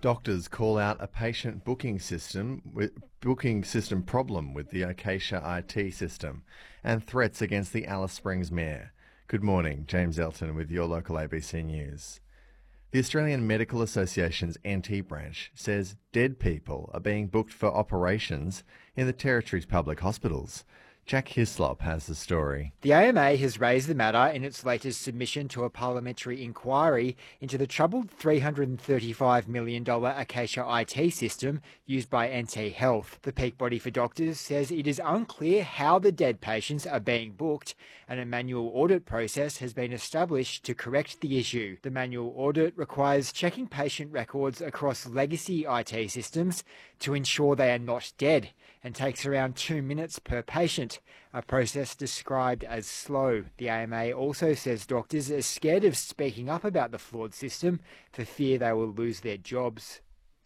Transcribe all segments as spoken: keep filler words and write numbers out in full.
Doctors call out a patient booking system with, booking system problem with the Acacia I T system and threats against the Alice Springs Mayor. Good morning, James Elton with your local A B C News. The Australian Medical Association's N T branch says dead people are being booked for operations in the Territory's public hospitals. Jack Hislop has the story. The A M A has raised the matter in its latest submission to a parliamentary inquiry into the troubled three hundred thirty-five million dollars Acacia I T system used by N T Health. The peak body for doctors says it is unclear how the dead patients are being booked, and a manual audit process has been established to correct the issue. The manual audit requires checking patient records across legacy I T systems to ensure they are not dead, and takes around two minutes per patient, a process described as slow. The A M A also says doctors are scared of speaking up about the flawed system for fear they will lose their jobs.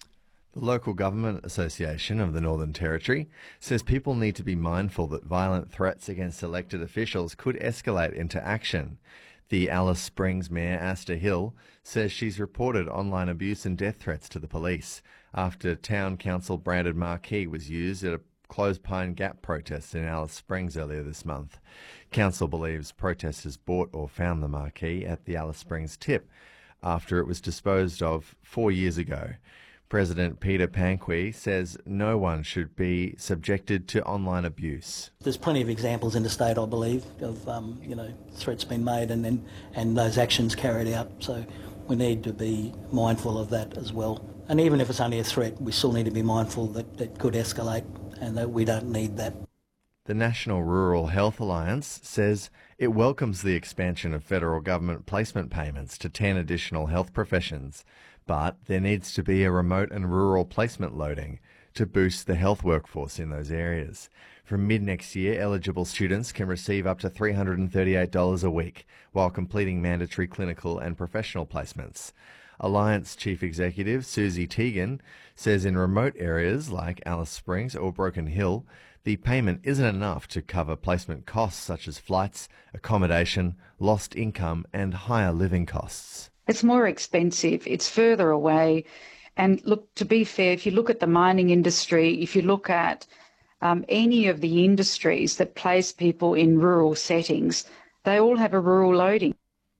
The Local Government Association of the Northern Territory says people need to be mindful that violent threats against elected officials could escalate into action. The Alice Springs Mayor, Asta Hill, says she's reported online abuse and death threats to the police after Town Council branded marquee was used at a closed Pine Gap protest in Alice Springs earlier this month. Council believes protesters bought or found the marquee at the Alice Springs tip after it was disposed of four years ago. President Peter Panqui says no one should be subjected to online abuse. There's plenty of examples in the state, I believe, of um, you know threats being made and then and those actions carried out. So we need to be mindful of that as well. And even if it's only a threat, we still need to be mindful that it could escalate and that we don't need that. The National Rural Health Alliance says it welcomes the expansion of federal government placement payments to ten additional health professions, but there needs to be a remote and rural placement loading to boost the health workforce in those areas. From mid-next year, eligible students can receive up to three hundred thirty-eight dollars a week while completing mandatory clinical and professional placements. Alliance Chief Executive Susie Teagan says in remote areas like Alice Springs or Broken Hill, the payment isn't enough to cover placement costs such as flights, accommodation, lost income and higher living costs. It's more expensive, it's further away. And look, to be fair, if you look at the mining industry, if you look at um, any of the industries that place people in rural settings, they all have a rural loading.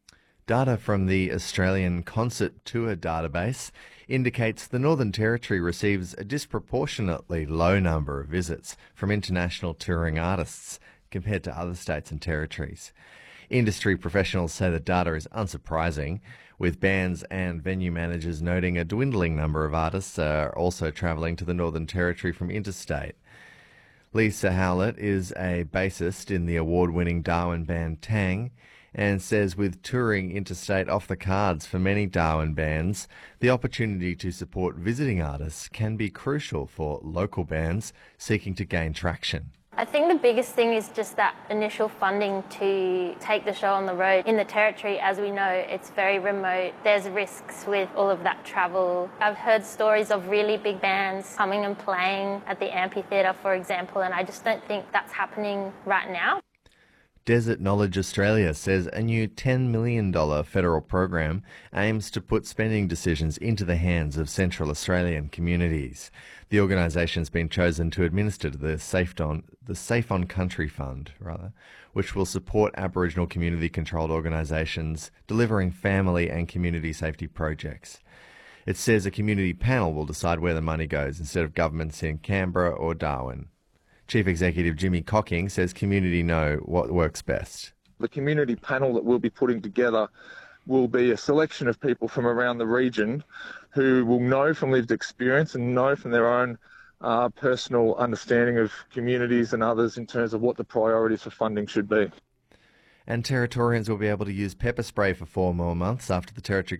Data from the Australian Concert Tour database indicates the Northern Territory receives a disproportionately low number of visits from international touring artists compared to other states and territories. Industry professionals say the data is unsurprising, with bands and venue managers noting a dwindling number of artists are also travelling to the Northern Territory from interstate. Lisa Howlett is a bassist in the award-winning Darwin band Tang, and says with touring interstate off the cards for many Darwin bands, the opportunity to support visiting artists can be crucial for local bands seeking to gain traction. I think the biggest thing is just that initial funding to take the show on the road. In the Territory, as we know, it's very remote. There's risks with all of that travel. I've heard stories of really big bands coming and playing at the amphitheatre, for example, and I just don't think that's happening right now. Desert Knowledge Australia says a new ten million dollars federal program aims to put spending decisions into the hands of Central Australian communities. The organisation's been chosen to administer the Safe on, the Safe on Country Fund, rather, which will support Aboriginal community-controlled organisations delivering family and community safety projects. It says a community panel will decide where the money goes instead of governments in Canberra or Darwin. Chief Executive Jimmy Cocking says community know what works best. The community panel that we'll be putting together will be a selection of people from around the region who will know from lived experience and know from their own uh, personal understanding of communities and others in terms of what the priorities for funding should be. And Territorians will be able to use pepper spray for four more months after the Territory